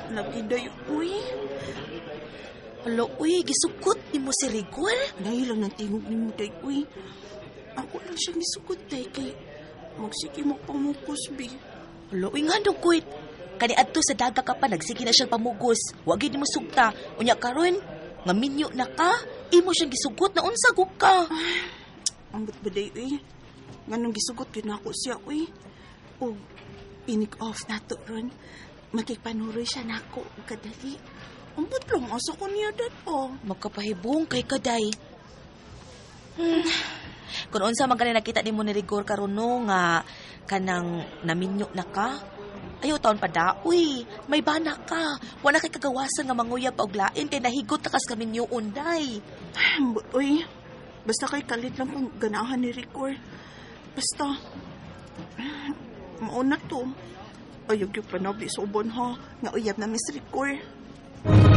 Nagiday, uy. Hala, uy, gisukot ni mo si Rigor. Dahil lang ng tingog ni mo, day, uy. Ako lang siya nisukot, day, kay magsige magpamukos, bi. Hala, uy nga dugoy. Kani adto sa daga ka pa, nagsige na siyang pamugos. Wag yun mo sugta. Unya karon nga minyo na ka, imo siyang gisugot na unsa gug ka. Ambot ba, day, uy? Nganong gisugot yun ako siya, uy. O, inig off na to, ron. Magkipanuroy siya na ako, kadali. Ambot lang, asa ko niya, dad, oh. Magkapahibong kay kaday. Kung unsa man kanina nakita nimo ni Rigor karon no nga kanang naminyo na ka. Ayaw taon pa da, uy, may bana ka. Wala kay kagawasan nga manguyab og lain kay nahigot takas ka minyo unday. Ambot, uy. Basta kay kalit lang kung ganahan ni Rigor. Basta, mauna to. Ayog yung panabi sa ubon, ha. Nga uyab na Miss Rigor.